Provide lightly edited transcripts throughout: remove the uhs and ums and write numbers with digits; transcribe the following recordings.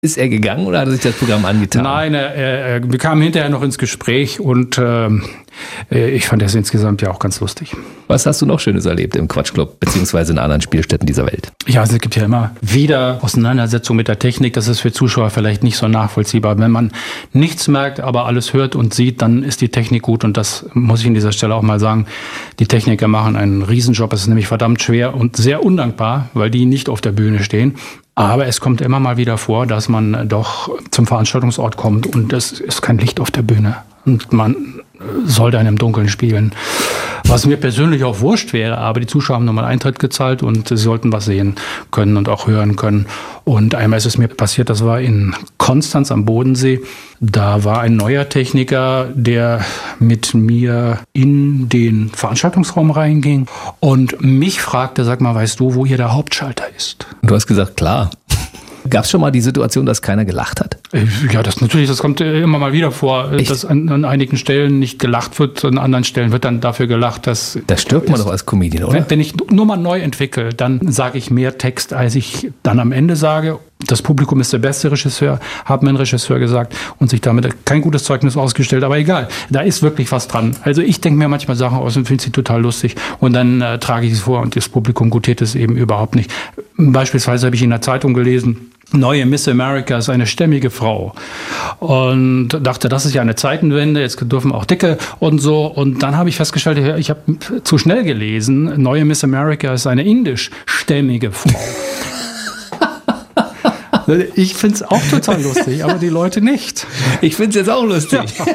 Ist er gegangen oder hat er sich das Programm angetan? Nein, wir kamen hinterher noch ins Gespräch und ich fand das insgesamt ja auch ganz lustig. Was hast du noch Schönes erlebt im Quatschclub beziehungsweise in anderen Spielstätten dieser Welt? Ja, also es gibt ja immer wieder Auseinandersetzungen mit der Technik. Das ist für Zuschauer vielleicht nicht so nachvollziehbar. Wenn man nichts merkt, aber alles hört und sieht, dann ist die Technik gut. Und das muss ich an dieser Stelle auch mal sagen. Die Techniker machen einen Riesenjob. Es ist nämlich verdammt schwer und sehr undankbar, weil die nicht auf der Bühne stehen. Aber es kommt immer mal wieder vor, dass man doch zum Veranstaltungsort kommt und es ist kein Licht auf der Bühne. Und man soll dann im Dunkeln spielen. Was mir persönlich auch wurscht wäre, aber die Zuschauer haben nochmal Eintritt gezahlt und sie sollten was sehen können und auch hören können. Und einmal ist es mir passiert, das war in Konstanz am Bodensee. Da war ein neuer Techniker, der mit mir in den Veranstaltungsraum reinging und mich fragte, sag mal, weißt du, wo hier der Hauptschalter ist? Du hast gesagt, klar. Gab es schon mal die Situation, dass keiner gelacht hat? Ja, das kommt immer mal wieder vor, echt? Dass an einigen Stellen nicht gelacht wird, an anderen Stellen wird dann dafür gelacht, dass... Da stirbt man doch als Comedian, oder? Wenn ich nur mal neu entwickle, dann sage ich mehr Text, als ich dann am Ende sage. Das Publikum ist der beste Regisseur, hat mein Regisseur gesagt und sich damit kein gutes Zeugnis ausgestellt, aber egal, da ist wirklich was dran. Also ich denke mir manchmal Sachen aus und finde sie total lustig und dann trage ich es vor und das Publikum gutiert es eben überhaupt nicht. Beispielsweise habe ich in der Zeitung gelesen, neue Miss America ist eine stämmige Frau und dachte, das ist ja eine Zeitenwende, jetzt dürfen auch Dicke und so und dann habe ich festgestellt, ich habe zu schnell gelesen, neue Miss America ist eine indisch-stämmige Frau. Ich finde es auch total lustig, aber die Leute nicht. Ich finde es jetzt auch lustig.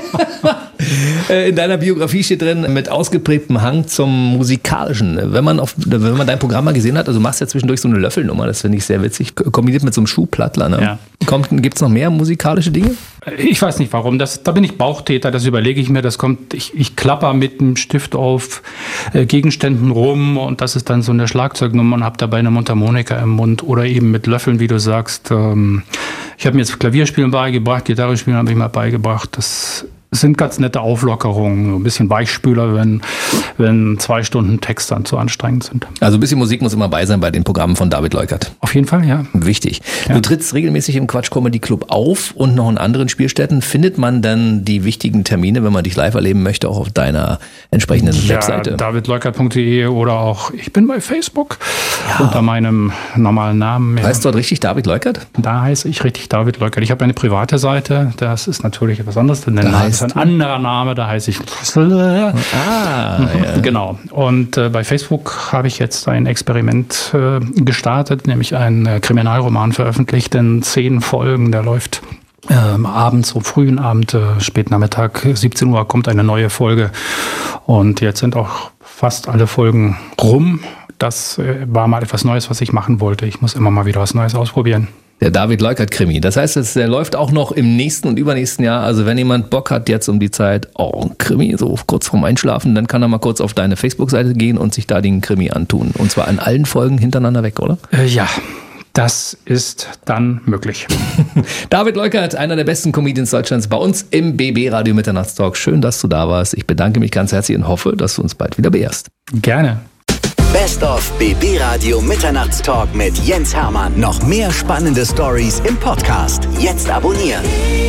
Ja. In deiner Biografie steht drin, mit ausgeprägtem Hang zum Musikalischen. Wenn man dein Programm mal gesehen hat, also du machst ja zwischendurch so eine Löffelnummer, das finde ich sehr witzig, kombiniert mit so einem Schuhplattler. Ne? Ja. Gibt es noch mehr musikalische Dinge? Ich weiß nicht warum, da bin ich Bauchtäter, das überlege ich mir, ich klapper mit einem Stift auf Gegenständen rum und das ist dann so eine Schlagzeugnummer und habe dabei eine Mundharmonika im Mund oder eben mit Löffeln, wie du sagst. Ich habe mir jetzt Klavierspielen beigebracht, Gitarre spielen habe ich mal beigebracht, das sind ganz nette Auflockerungen, ein bisschen Weichspüler, wenn 2 Stunden Text dann zu anstrengend sind. Also ein bisschen Musik muss immer bei sein bei den Programmen von David Leukert. Auf jeden Fall, ja. Wichtig. Ja. Du trittst regelmäßig im Quatsch Comedy Club auf und noch in anderen Spielstätten. Findet man dann die wichtigen Termine, wenn man dich live erleben möchte, auch auf deiner entsprechenden Webseite? Ja, davidleukert.de oder auch, ich bin bei Facebook unter meinem normalen Namen. Heißt dort richtig David Leukert? Da heiße ich richtig David Leukert. Ich habe eine private Seite, das ist natürlich etwas anderes, denn das ist ein anderer Name, da heiße ich... Ja. Genau. Und bei Facebook habe ich jetzt ein Experiment gestartet, nämlich einen Kriminalroman veröffentlicht in 10 Folgen. Der läuft abends, so frühen Abend, spät Nachmittag, 17 Uhr kommt eine neue Folge. Und jetzt sind auch fast alle Folgen rum. Das war mal etwas Neues, was ich machen wollte. Ich muss immer mal wieder was Neues ausprobieren. Der David Leukert-Krimi. Das heißt, der läuft auch noch im nächsten und übernächsten Jahr. Also wenn jemand Bock hat jetzt um die Zeit, ein Krimi, so kurz vorm Einschlafen, dann kann er mal kurz auf deine Facebook-Seite gehen und sich da den Krimi antun. Und zwar an allen Folgen hintereinander weg, oder? Ja. Das ist dann möglich. David Leukert, einer der besten Comedians Deutschlands, bei uns im BB Radio Mitternachtstalk. Schön, dass du da warst. Ich bedanke mich ganz herzlich und hoffe, dass du uns bald wieder beehrst. Gerne. Best of BB Radio Mitternachtstalk mit Jens Hermann. Noch mehr spannende Stories im Podcast. Jetzt abonnieren.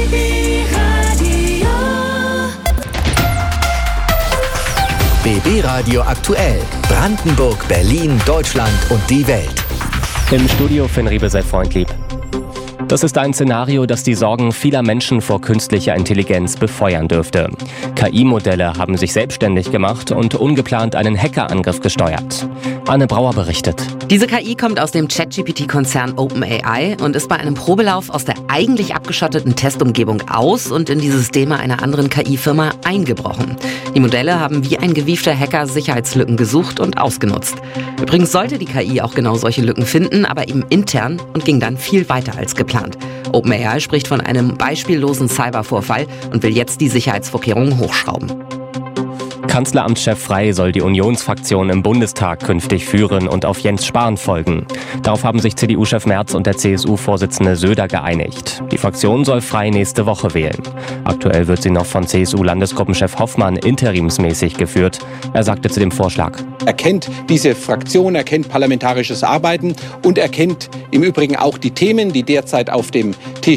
BB Radio aktuell. Brandenburg, Berlin, Deutschland und die Welt. Im Studio Finn Riebe, sei freundlieb. Das ist ein Szenario, das die Sorgen vieler Menschen vor künstlicher Intelligenz befeuern dürfte. KI-Modelle haben sich selbstständig gemacht und ungeplant einen Hackerangriff gesteuert. Anne Brauer berichtet. Diese KI kommt aus dem ChatGPT-Konzern OpenAI und ist bei einem Probelauf aus der eigentlich abgeschotteten Testumgebung aus und in die Systeme einer anderen KI-Firma eingebrochen. Die Modelle haben wie ein gewiefter Hacker Sicherheitslücken gesucht und ausgenutzt. Übrigens sollte die KI auch genau solche Lücken finden, aber eben intern und ging dann viel weiter als geplant. OpenAI spricht von einem beispiellosen Cybervorfall und will jetzt die Sicherheitsvorkehrungen hochschrauben. Kanzleramtschef Frey soll die Unionsfraktion im Bundestag künftig führen und auf Jens Spahn folgen. Darauf haben sich CDU-Chef Merz und der CSU-Vorsitzende Söder geeinigt. Die Fraktion soll Frey nächste Woche wählen. Aktuell wird sie noch von CSU-Landesgruppenchef Hoffmann interimsmäßig geführt. Er sagte zu dem Vorschlag: Er kennt diese Fraktion, er kennt parlamentarisches Arbeiten und er kennt im Übrigen auch die Themen, die derzeit auf dem Tisch